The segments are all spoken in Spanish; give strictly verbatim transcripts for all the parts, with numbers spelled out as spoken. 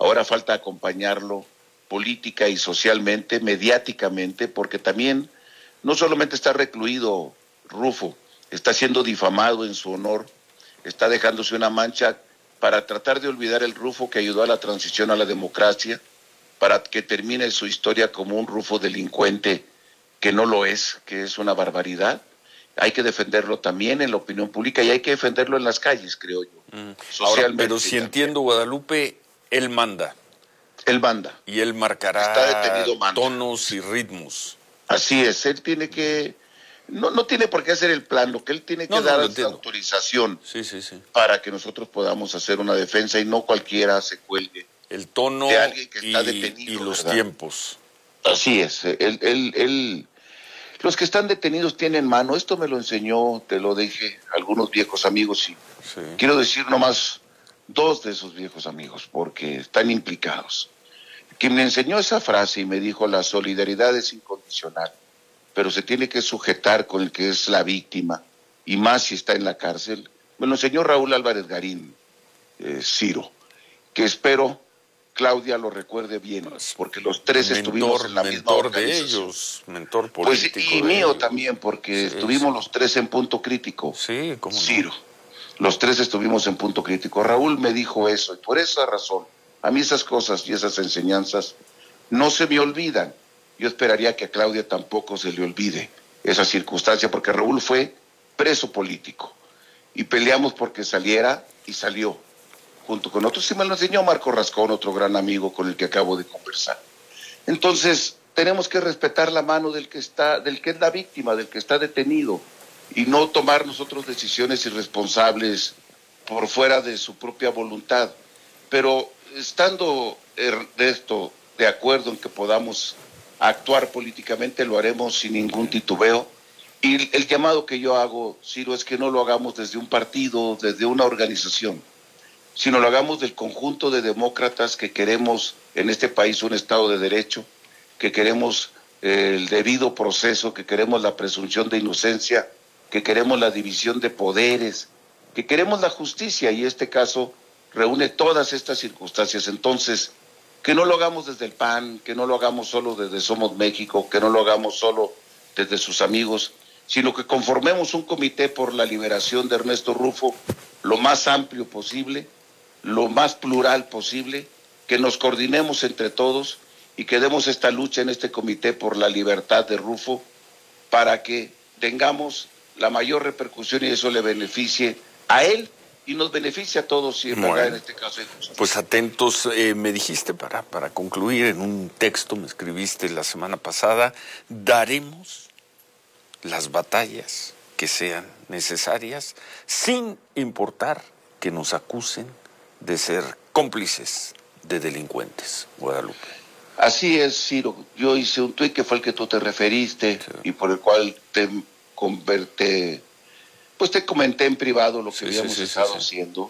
Ahora falta acompañarlo política y socialmente, mediáticamente, porque también no solamente está recluido Rufo, está siendo difamado en su honor, está dejándose una mancha para tratar de olvidar el Rufo que ayudó a la transición a la democracia, para que termine su historia como un Rufo delincuente que no lo es, que es una barbaridad. Hay que defenderlo también en la opinión pública y hay que defenderlo en las calles, creo yo. Mm. Socialmente. Ahora, pero si también. entiendo, Guadalupe, él manda. Él manda. Y él marcará Está detenido, manda. tonos y ritmos. Así es, él tiene que, no, no tiene por qué hacer el plan, lo que él tiene que No, no, dar lo es la entiendo. autorización Sí, sí, sí. para que nosotros podamos hacer una defensa y no cualquiera se cuelgue. El tono de alguien que y, está detenido, y los ¿verdad? tiempos. Así es, él, él, él, los que están detenidos tienen mano, esto me lo enseñó, te lo dije, algunos viejos amigos y Sí. quiero decir nomás dos de esos viejos amigos porque están implicados. Quien me enseñó esa frase y me dijo la solidaridad es incondicional, pero se tiene que sujetar con el que es la víctima y más si está en la cárcel, me lo enseñó Raúl Álvarez Garín, eh, Ciro, que espero Claudia lo recuerde bien, porque los tres mentor, estuvimos en la misma mentor organización. de ellos, mentor Pues político. y de mío ellos. también, porque Sí, estuvimos sí. los tres en punto crítico. Sí, cómo no. Ciro, los tres estuvimos en punto crítico. Raúl me dijo eso y por esa razón, a mí esas cosas y esas enseñanzas no se me olvidan. Yo esperaría que a Claudia tampoco se le olvide esa circunstancia, porque Raúl fue preso político y peleamos porque saliera y salió, junto con otros, y me lo enseñó Marco Rascón, otro gran amigo con el que acabo de conversar. Entonces, tenemos que respetar la mano del que está, del que es la víctima, del que está detenido, y no tomar nosotros decisiones irresponsables por fuera de su propia voluntad. Pero estando de esto de acuerdo en que podamos actuar políticamente, lo haremos sin ningún titubeo. Y el llamado que yo hago, Ciro, es que no lo hagamos desde un partido, desde una organización, sino lo hagamos del conjunto de demócratas que queremos en este país un Estado de Derecho, que queremos eh, el debido proceso, que queremos la presunción de inocencia, que queremos la división de poderes, que queremos la justicia, y este caso reúne todas estas circunstancias. Entonces, que no lo hagamos desde el P A N, que no lo hagamos solo desde Somos México, que no lo hagamos solo desde sus amigos, sino que conformemos un comité por la liberación de Ernesto Rufo lo más amplio posible, lo más plural posible, que nos coordinemos entre todos y que demos esta lucha en este comité por la libertad de Rufo para que tengamos la mayor repercusión y eso le beneficie a él y nos beneficia a todos, si bueno, en este caso. Pues atentos, eh, me dijiste para, para concluir en un texto, me escribiste la semana pasada, daremos las batallas que sean necesarias sin importar que nos acusen de ser cómplices de delincuentes, Guadalupe. Así es, Ciro. Yo hice un tuit que fue el que tú te referiste, sí, y por el cual te converté, pues te comenté en privado lo que sí, habíamos sí, sí, estado sí, sí. haciendo.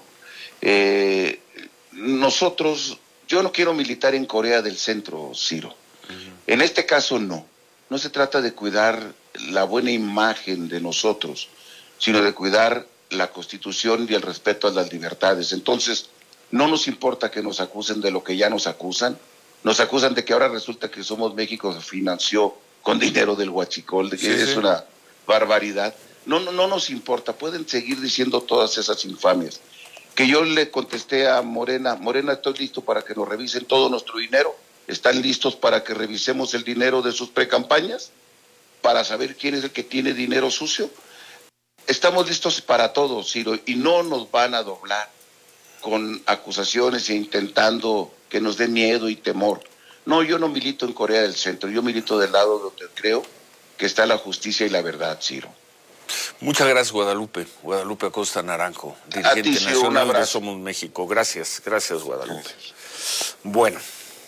Eh, nosotros, yo no quiero militar en Corea del Centro, Ciro. Uh-huh. En este caso no. No se trata de cuidar la buena imagen de nosotros, sino de cuidar la Constitución y el respeto a las libertades. Entonces, no nos importa que nos acusen de lo que ya nos acusan. Nos acusan de que ahora resulta que Somos México se financió con dinero del huachicol, de que sí, es sí. una barbaridad. No, no, no nos importa, pueden seguir diciendo todas esas infamias. Que yo le contesté a Morena, Morena, estoy listo para que nos revisen todo nuestro dinero. ¿Están listos para que revisemos el dinero de sus precampañas? Para saber quién es el que tiene dinero sucio. Estamos listos para todo, Ciro, y no nos van a doblar con acusaciones e intentando que nos dé miedo y temor. No, yo no milito en Corea del Centro, yo milito del lado donde creo que está la justicia y la verdad, Ciro. Muchas gracias, Guadalupe. Guadalupe Acosta Naranjo, dirigente ti, nacional de Somos México. Gracias, gracias, Guadalupe. Bueno,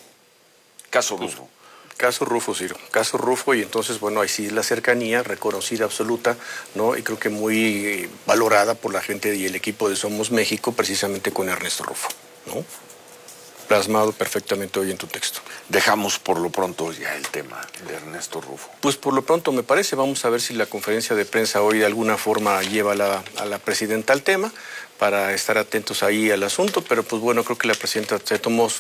caso Rufo. Caso Rufo, Ciro. Caso Rufo, y entonces, bueno, ahí sí la cercanía, reconocida absoluta, ¿no? Y creo que muy eh, valorada por la gente y el equipo de Somos México, precisamente con Ernesto Rufo, ¿no? Plasmado perfectamente hoy en tu texto. Dejamos por lo pronto ya el tema de Ernesto Rufo. Pues por lo pronto me parece, vamos a ver si la conferencia de prensa hoy de alguna forma lleva a la, a la presidenta al tema, para estar atentos ahí al asunto, pero pues bueno, creo que la presidenta se tomó